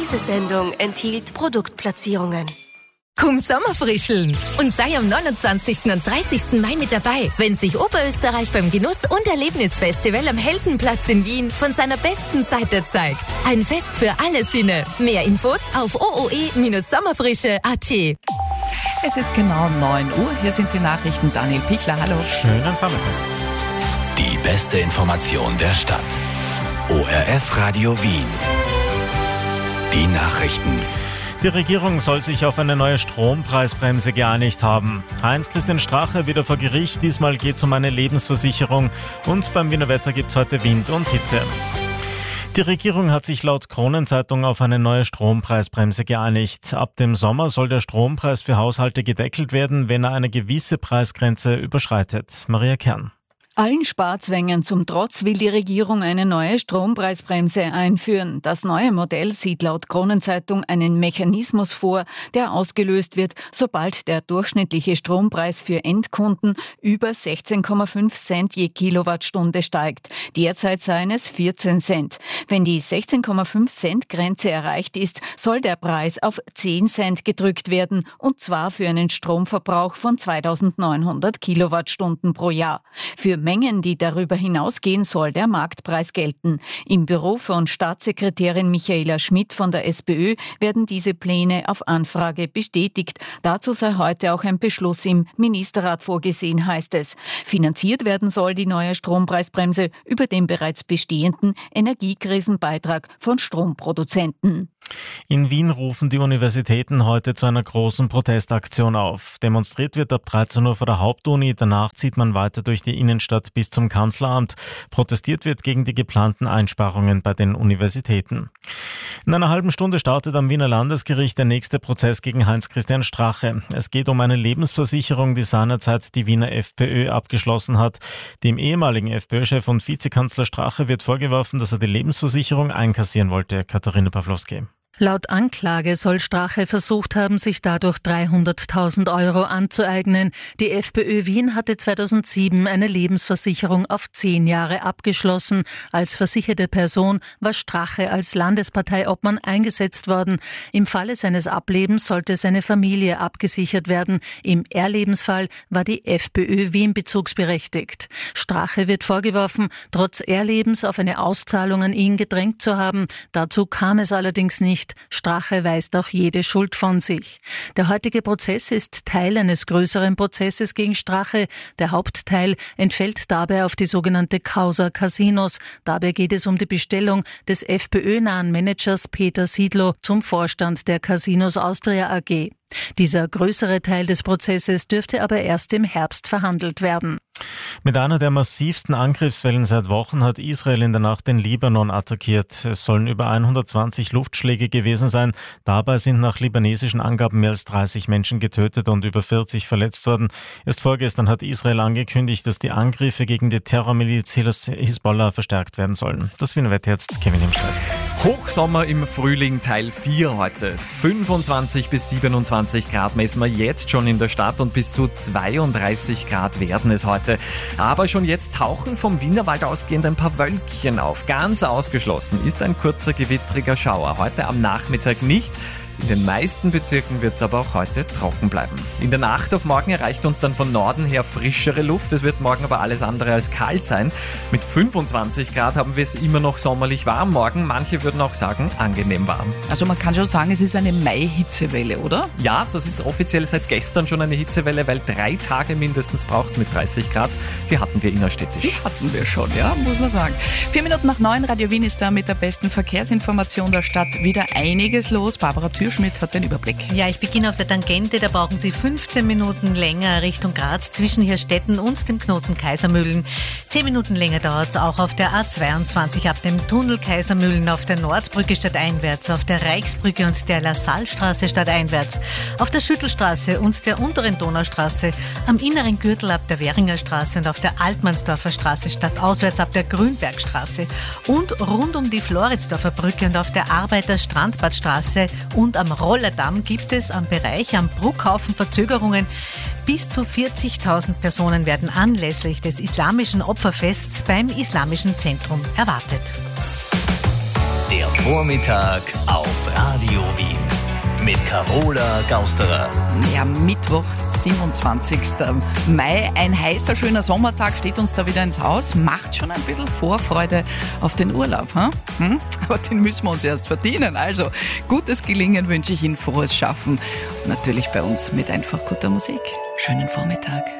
Diese Sendung enthielt Produktplatzierungen. Komm Sommerfrischeln und sei am 29. und 30. Mai mit dabei, wenn sich Oberösterreich beim Genuss- und Erlebnisfestival am Heldenplatz in Wien von seiner besten Seite zeigt. Ein Fest für alle Sinne. Mehr Infos auf ooe-sommerfrische.at. Es ist genau 9 Uhr. Hier sind die Nachrichten. Daniel Pichler, hallo. Schönen Vormittag. Die beste Information der Stadt. ORF Radio Wien. Die Nachrichten. Die Regierung soll sich auf eine neue Strompreisbremse geeinigt haben. Heinz-Christian Strache wieder vor Gericht. Diesmal geht es um eine Lebensversicherung. Und beim Wiener Wetter gibt es heute Wind und Hitze. Die Regierung hat sich laut Kronenzeitung auf eine neue Strompreisbremse geeinigt. Ab dem Sommer soll der Strompreis für Haushalte gedeckelt werden, wenn er eine gewisse Preisgrenze überschreitet. Maria Kern. Allen Sparzwängen zum Trotz will die Regierung eine neue Strompreisbremse einführen. Das neue Modell sieht laut Kronenzeitung einen Mechanismus vor, der ausgelöst wird, sobald der durchschnittliche Strompreis für Endkunden über 16,5 Cent je Kilowattstunde steigt. Derzeit seien es 14 Cent. Wenn die 16,5 Cent Grenze erreicht ist, soll der Preis auf 10 Cent gedrückt werden, und zwar für einen Stromverbrauch von 2.900 Kilowattstunden pro Jahr. Für Mengen, die darüber hinausgehen, soll der Marktpreis gelten. Im Büro von Staatssekretärin Michaela Schmidt von der SPÖ werden diese Pläne auf Anfrage bestätigt. Dazu sei heute auch ein Beschluss im Ministerrat vorgesehen, heißt es. Finanziert werden soll die neue Strompreisbremse über den bereits bestehenden Energiekrisenbeitrag von Stromproduzenten. In Wien rufen die Universitäten heute zu einer großen Protestaktion auf. Demonstriert wird ab 13 Uhr vor der Hauptuni, danach zieht man weiter durch die Innenstadt bis zum Kanzleramt. Protestiert wird gegen die geplanten Einsparungen bei den Universitäten. In einer halben Stunde startet am Wiener Landesgericht der nächste Prozess gegen Heinz-Christian Strache. Es geht um eine Lebensversicherung, die seinerzeit die Wiener FPÖ abgeschlossen hat. Dem ehemaligen FPÖ-Chef und Vizekanzler Strache wird vorgeworfen, dass er die Lebensversicherung einkassieren wollte. Katharina Pawlowski. Laut Anklage soll Strache versucht haben, sich dadurch 300.000 € anzueignen. Die FPÖ Wien hatte 2007 eine Lebensversicherung auf 10 Jahre abgeschlossen. Als versicherte Person war Strache als Landesparteiobmann eingesetzt worden. Im Falle seines Ablebens sollte seine Familie abgesichert werden. Im Erlebensfall war die FPÖ Wien bezugsberechtigt. Strache wird vorgeworfen, trotz Erlebens auf eine Auszahlung an ihn gedrängt zu haben. Dazu kam es allerdings nicht. Strache weist auch jede Schuld von sich. Der heutige Prozess ist Teil eines größeren Prozesses gegen Strache. Der Hauptteil entfällt dabei auf die sogenannte Causa Casinos. Dabei geht es um die Bestellung des FPÖ-nahen Managers Peter Siedlow zum Vorstand der Casinos Austria AG. Dieser größere Teil des Prozesses dürfte aber erst im Herbst verhandelt werden. Mit einer der massivsten Angriffswellen seit Wochen hat Israel in der Nacht den Libanon attackiert. Es sollen über 120 Luftschläge gewesen sein. Dabei sind nach libanesischen Angaben mehr als 30 Menschen getötet und über 40 verletzt worden. Erst vorgestern hat Israel angekündigt, dass die Angriffe gegen die Terrormiliz Hisbollah verstärkt werden sollen. Das Wiener Wetter jetzt Kevin Himschreit. Hochsommer im Frühling Teil 4 heute. 25 bis 27 Grad messen wir jetzt schon in der Stadt und bis zu 32 Grad werden es heute. Aber schon jetzt tauchen vom Wienerwald ausgehend ein paar Wölkchen auf. Ganz ausgeschlossen ist ein kurzer gewittriger Schauer. Heute am Nachmittag nicht. In den meisten Bezirken wird es aber auch heute trocken bleiben. In der Nacht auf morgen erreicht uns dann von Norden her frischere Luft. Es wird morgen aber alles andere als kalt sein. Mit 25 Grad haben wir es immer noch sommerlich warm morgen. Manche würden auch sagen, angenehm warm. Also man kann schon sagen, es ist eine Mai-Hitzewelle, oder? Ja, das ist offiziell seit gestern schon eine Hitzewelle, weil 3 Tage mindestens braucht es mit 30 Grad. Die hatten wir innerstädtisch. Die hatten wir schon, ja, muss man sagen. 4 Minuten nach 9, Radio Wien ist da mit der besten Verkehrsinformation der Stadt. Wieder einiges los. Barbara Schmidt hat den Überblick. Ja, ich beginne auf der Tangente. Da brauchen Sie 15 Minuten länger Richtung Graz zwischen Hirstetten und dem Knoten Kaisermühlen. 10 Minuten länger dauert es auch auf der A22 ab dem Tunnel Kaisermühlen, auf der Nordbrücke stadteinwärts, auf der Reichsbrücke und der La-Salle-Straße stadteinwärts, auf der Schüttelstraße und der unteren Donaustraße, am inneren Gürtel ab der Währinger Straße und auf der Altmannsdorfer Straße stadtauswärts ab der Grünbergstraße und rund um die Floridsdorfer Brücke und auf der Arbeiter-Strandbadstraße und am Rollerdamm gibt es am Bereich am Bruckhaufen Verzögerungen. Bis zu 40.000 Personen werden anlässlich des islamischen Opferfests beim Islamischen Zentrum erwartet. Der Vormittag auf Radio Wien mit Carola Gausterer. Ja, Mittwoch, 27. Mai, ein heißer, schöner Sommertag steht uns da wieder ins Haus. Macht schon ein bisschen Vorfreude auf den Urlaub. Aber den müssen wir uns erst verdienen. Also, gutes Gelingen wünsche ich Ihnen, frohes Schaffen. Und natürlich bei uns mit einfach guter Musik. Schönen Vormittag.